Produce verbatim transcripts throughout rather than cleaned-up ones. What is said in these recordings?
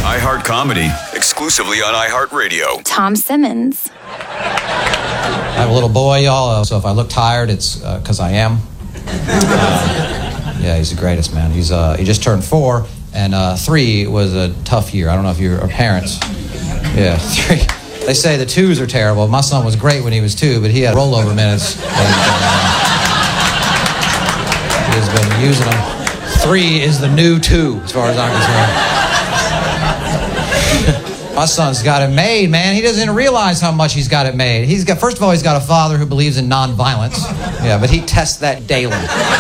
iHeart Comedy, exclusively on iHeartRadio. Tom Simmons. I have a little boy, y'all, so if I look tired, it's because uh, I am. Uh, yeah, he's the greatest, man. He's uh, he just turned four, and uh, three was a tough year. I don't know if you are parents. Yeah, three. They say the twos are terrible. My son was great when he was two, but he had rollover minutes. And, uh, he's been using them. Three is the new two, as far as I'm concerned. My son's got it made, man. He doesn't realize how much he's got it made. He's got, first of all, he's got a father who believes in nonviolence. Yeah, but he tests that daily.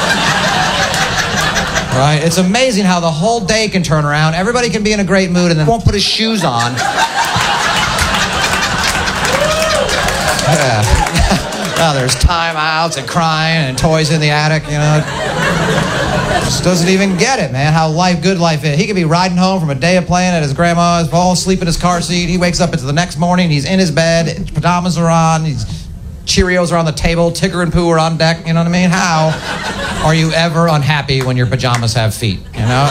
Right? It's amazing how the whole day can turn around. Everybody can be in a great mood and then won't put his shoes on. Yeah. Now there's timeouts and crying and toys in the attic, you know. Just doesn't even get it, man, how life, good life is. He could be riding home from a day of playing at his grandma's, fall asleep in his car seat. He wakes up, it's the next morning, he's in his bed, pajamas are on, he's, Cheerios are on the table, Tigger and Pooh are on deck, you know what I mean? How are you ever unhappy when your pajamas have feet, you know?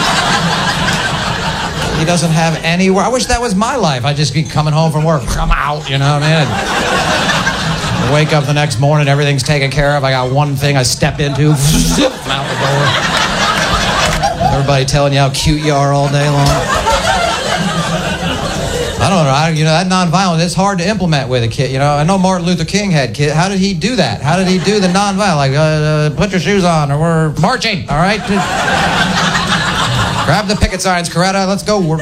He doesn't have anywhere. I wish that was my life. I'd just be coming home from work, I'm out, you know what I mean? I wake up the next morning, everything's taken care of. I got one thing I step into, I'm out the door. Everybody telling you how cute you are all day long. I don't know, I, you know, that nonviolence, it's hard to implement with a kid, you know. I know Martin Luther King had kids. How did he do that? How did he do the nonviolence? Like, uh, uh, put your shoes on, or we're marching, all right? Grab the picket signs, Coretta, let's go. We're...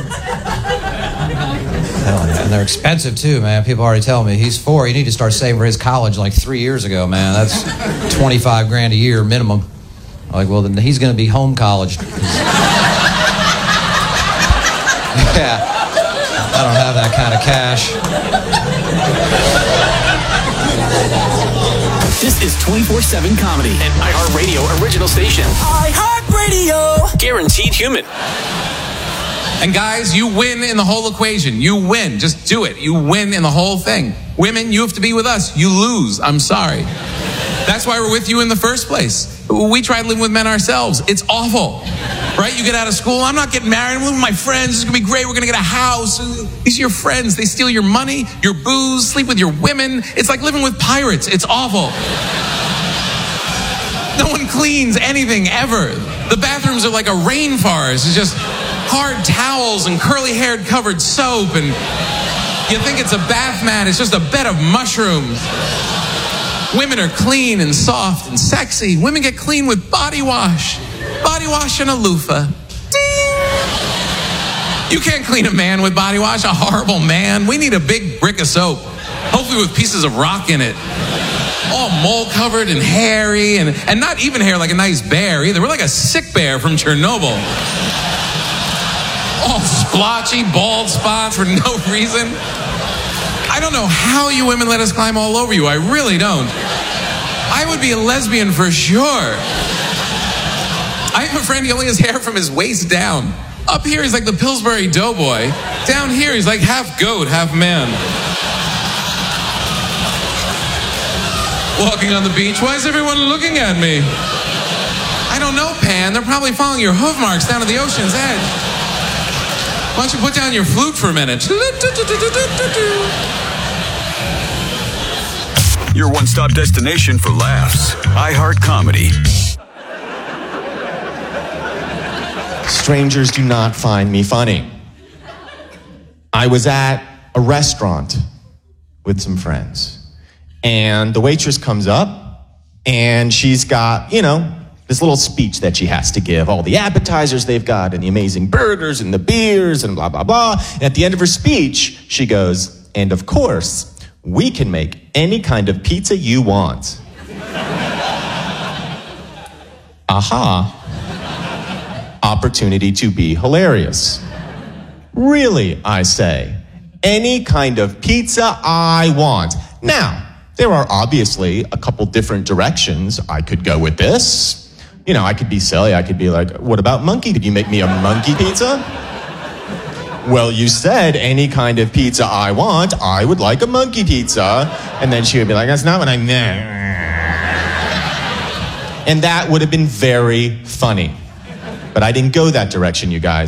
And they're expensive too, man. People already tell me he's four. You need to start saving for his college like three years ago, man. That's twenty-five grand a year minimum. I'm like, well, then he's going to be home college. Yeah, I don't have that kind of cash. This is twenty-four seven Comedy, an iHeartRadio original station. iHeartRadio. Guaranteed human. And guys, you win in the whole equation. You win. Just do it. You win in the whole thing. Women, you have to be with us. You lose. I'm sorry. That's why we're with you in the first place. We try to live with men ourselves. It's awful. Right? You get out of school. I'm not getting married. I'm with my friends. It's going to be great. We're going to get a house. These are your friends. They steal your money, your booze, sleep with your women. It's like living with pirates. It's awful. No one cleans anything ever. The bathrooms are like a rainforest. It's just hard towels and curly-haired covered soap, and you think it's a bath mat. It's just a bed of mushrooms. Women are clean and soft and sexy. Women get clean with body wash. Body wash and a loofah. Ding! You can't clean a man with body wash, a horrible man. We need a big brick of soap, hopefully with pieces of rock in it. All mole-covered and hairy, and, and not even hair like a nice bear either. We're like a sick bear from Chernobyl. All splotchy, bald spots for no reason. I don't know how you women let us climb all over you. I really don't. I would be a lesbian for sure. I have a friend, he only has hair from his waist down. Up here, he's like the Pillsbury Doughboy. Down here, he's like half goat, half man. Walking on the beach, why is everyone looking at me? I don't know, Pan. They're probably following your hoof marks down to the ocean's edge. Why don't you put down your flute for a minute? Your one-stop destination for laughs. iHeart Comedy. Strangers do not find me funny. I was at a restaurant with some friends, and the waitress comes up, and she's got, you know, this little speech that she has to give, all the appetizers they've got, and the amazing burgers, and the beers, and blah, blah, blah. And at the end of her speech, she goes, and of course, we can make any kind of pizza you want. Aha. Opportunity to be hilarious. Really, I say. Any kind of pizza I want. Now, there are obviously a couple different directions I could go with this. You know, I could be silly. I could be like, what about monkey? Could you make me a monkey pizza? Well, you said any kind of pizza I want. I would like a monkey pizza. And then she would be like, that's not what I meant. And that would have been very funny. But I didn't go that direction, you guys.